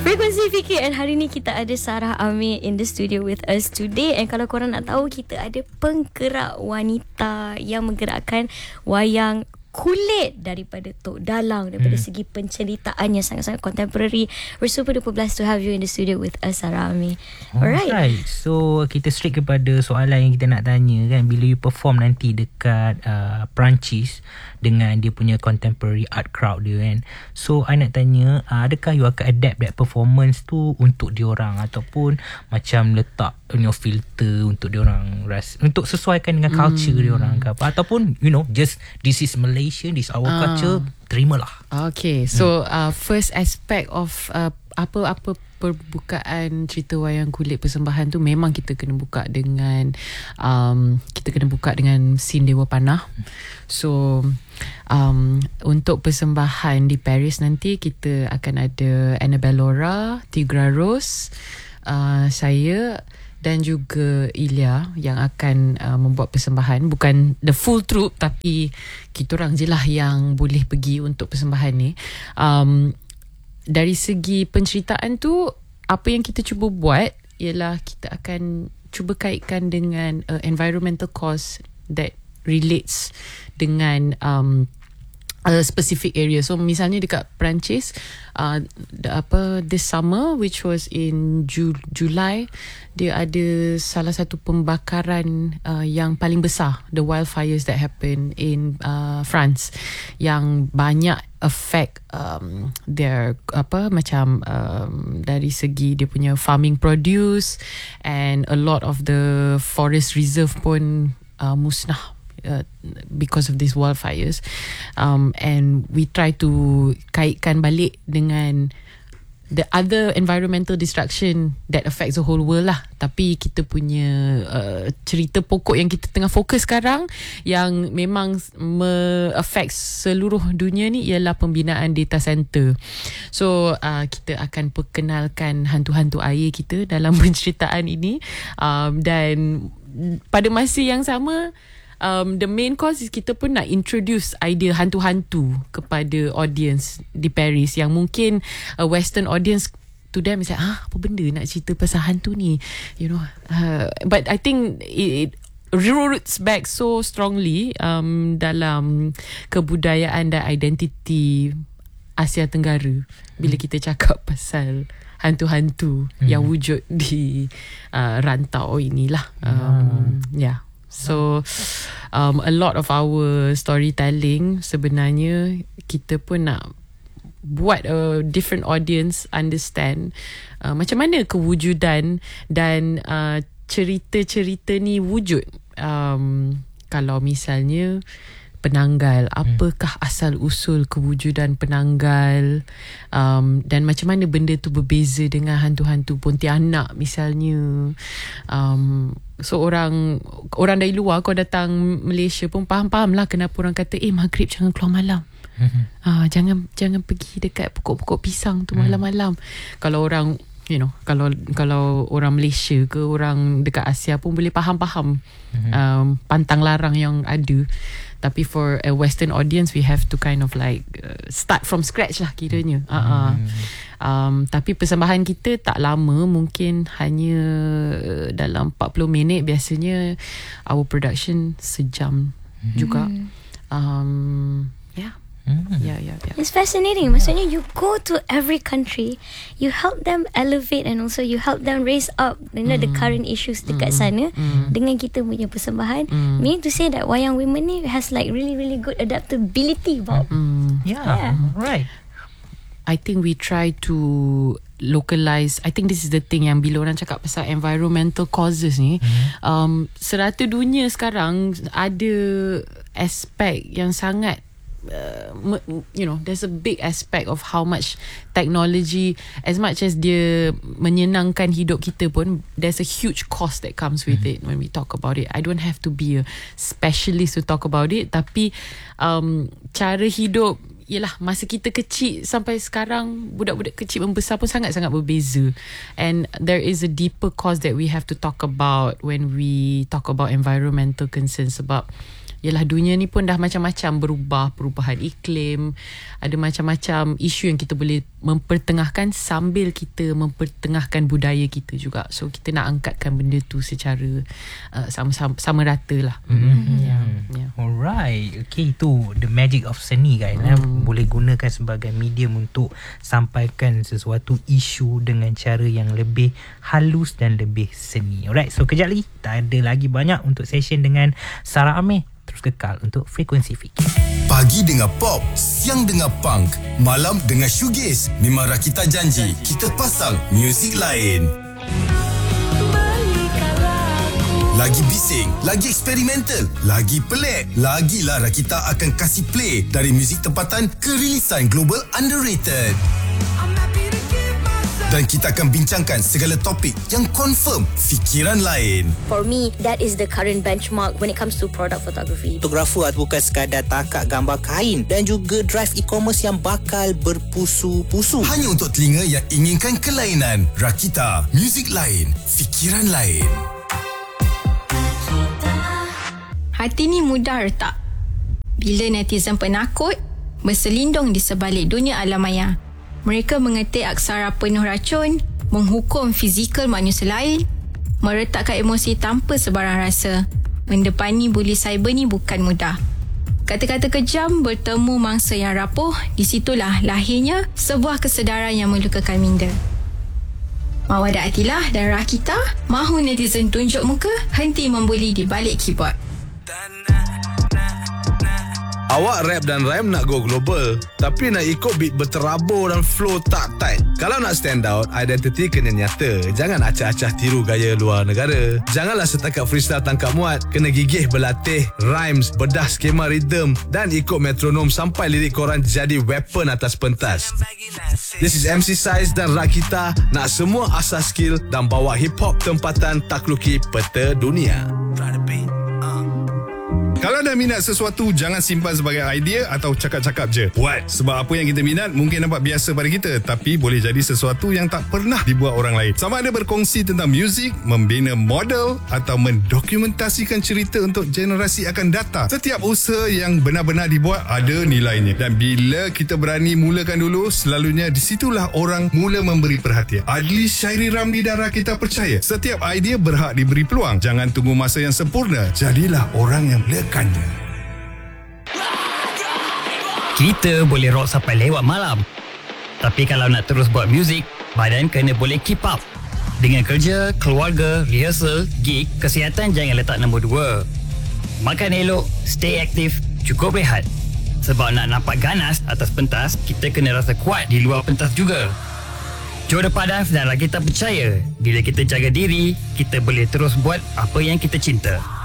Frekuensi Fikir, and hari ni kita ada Sarah Amir in the studio with us today. And kalau korang nak tahu, kita ada penggerak wanita yang menggerakkan wayang kulit daripada Tok Dalang, daripada segi penceritaannya sangat-sangat contemporary. We're super duper blessed to have you in the studio with us, Sarah Amir. Alright. So kita straight kepada soalan yang kita nak tanya kan, bila you perform nanti dekat Perancis dengan dia punya contemporary art crowd dia kan. So I nak tanya, adakah you akan adapt that performance tu untuk diorang, ataupun macam letak filter untuk diorang untuk sesuaikan dengan culture diorang ke apa, ataupun just this is Malaysia, this our culture, terimalah. Okay, so first aspect of apa-apa perbukaan cerita wayang kulit persembahan tu, memang kita kena buka dengan scene Dewa Panah. So untuk persembahan di Paris nanti, kita akan ada Annabelle Laura, Tigra Rose, saya dan juga Ilya yang akan membuat persembahan. Bukan the full troupe, tapi kita orang je lah yang boleh pergi untuk persembahan ni. Dari segi penceritaan tu, apa yang kita cuba buat ialah kita akan cuba kaitkan dengan environmental cause that relates dengan a specific area. So misalnya dekat Perancis, this summer, which was in July, dia ada salah satu pembakaran yang paling besar, the wildfires that happen in France, yang banyak affect their dari segi dia punya farming produce, and a lot of the forest reserve pun musnah because of these wildfires, and we try to kaitkan balik dengan the other environmental destruction that affects the whole world lah. Tapi kita punya cerita pokok yang kita tengah fokus sekarang, yang memang affect seluruh dunia ni, ialah pembinaan data center. So kita akan perkenalkan hantu-hantu air kita dalam penceritaan ini, dan pada masa yang sama, the main cause is kita pun nak introduce idea hantu-hantu kepada audience di Paris, yang mungkin a western audience to them is like, apa benda nak cerita pasal hantu ni, but I think it roots back so strongly dalam kebudayaan dan identiti Asia Tenggara bila kita cakap pasal hantu-hantu yang wujud di rantau inilah. So a lot of our storytelling sebenarnya kita pun nak buat a different audience understand macam mana kewujudan dan cerita-cerita ni wujud. Kalau misalnya penanggal, apakah asal usul kewujudan penanggal, dan macam mana benda tu berbeza dengan hantu-hantu Pontianak misalnya. So orang dari luar, kau datang Malaysia pun faham lah kenapa orang kata maghrib jangan keluar malam. Jangan pergi dekat pokok-pokok pisang tu malam-malam. Kalau orang kalau orang Malaysia ke orang dekat Asia pun boleh faham pantang larang yang ada. Tapi for a western audience, we have to kind of like start from scratch lah kiranya. Tapi persembahan kita tak lama, mungkin hanya dalam 40 minit. Biasanya our production sejam juga. Yeah. It's fascinating. Maksudnya you go to every country, you help them elevate, and also you help them raise up the current issues dekat sana dengan kita punya persembahan. Meaning to say that wayang women ni has like really really good adaptability about. Right. I think we try to localize. I think this is the thing, yang bila orang cakap pasal environmental causes ni, serata dunia sekarang ada aspek yang sangat there's a big aspect of how much technology, as much as dia menyenangkan hidup kita pun, there's a huge cost that comes with it when we talk about it. I don't have to be a specialist to talk about it, tapi cara hidup, yelah, masa kita kecil sampai sekarang, budak-budak kecil membesar pun sangat-sangat berbeza. And there is a deeper cause that we have to talk about when we talk about environmental concerns. Sebab Yalah, dunia ni pun dah macam-macam berubah, perubahan iklim, ada macam-macam isu yang kita boleh mempertengahkan sambil kita mempertengahkan budaya kita juga. So kita nak angkatkan benda tu secara sama rata lah. Alright, okay, itu the magic of seni kan. Boleh gunakan sebagai medium untuk sampaikan sesuatu isu dengan cara yang lebih halus dan lebih seni. Alright, so kejap lagi tak ada lagi banyak untuk session dengan Sarah Amir. Terus kekal untuk Frekuensi Fikir. Pagi dengar pop, siang dengar punk, malam dengar shoegaze. Memang Rakita janji, kita pasang muzik lain. Lagi bising, lagi eksperimental, lagi pelik. Lagilah Rakita akan kasih play dari muzik tempatan ke rilisan global underrated. Dan kita akan bincangkan segala topik yang confirm fikiran lain. For me, that is the current benchmark when it comes to product photography. Fotografer bukan sekadar takak gambar kain dan juga drive e-commerce yang bakal berpusu-pusu. Hanya untuk telinga yang inginkan kelainan. Rakita, muzik lain, fikiran lain. Hati ni mudah retak bila netizen penakut berselindung di sebalik dunia alam maya. Mereka mengetik aksara penuh racun, menghukum fizikal manusia lain, meretakkan emosi tanpa sebarang rasa. Mendepani buli cyber ni bukan mudah. Kata-kata kejam bertemu mangsa yang rapuh, di situlah lahirnya sebuah kesedaran yang melukakan minda. Mawadah Atilah dan Rakita mahu netizen tunjuk muka, henti membuli di balik keyboard. Awak rap dan rhyme nak go global, tapi nak ikut beat berterabur dan flow tak tight. Kalau nak stand out, identiti kena nyata. Jangan acah-acah tiru gaya luar negara. Janganlah setakat freestyle tangkap muat. Kena gigih berlatih rhymes, bedah skema rhythm dan ikut metronom sampai lirik korang jadi weapon atas pentas. This is MC Saiz dan Rakita. Nak semua asas skill dan bawa hip-hop tempatan takluki peta dunia. Kalau dah minat sesuatu, jangan simpan sebagai idea atau cakap-cakap je. Buat. Sebab apa yang kita minat mungkin nampak biasa pada kita, tapi boleh jadi sesuatu yang tak pernah dibuat orang lain. Sama ada berkongsi tentang muzik, membina model atau mendokumentasikan cerita untuk generasi akan datang. Setiap usaha yang benar-benar dibuat ada nilainya. Dan bila kita berani mulakan dulu, selalunya di situlah orang mula memberi perhatian. Adli, Syairi Ramli dan Rakita percaya setiap idea berhak diberi peluang. Jangan tunggu masa yang sempurna. Jadilah orang yang melekat. Kita boleh rock sampai lewat malam. Tapi kalau nak terus buat muzik, badan kena boleh keep up. Dengan kerja, keluarga, rehearsal, gig, kesihatan jangan letak nombor 2. Makan elok, stay aktif, cukup rehat. Sebab nak nampak ganas atas pentas, kita kena rasa kuat di luar pentas juga. Juara padas dan Rakita percaya, bila kita jaga diri, kita boleh terus buat apa yang kita cinta.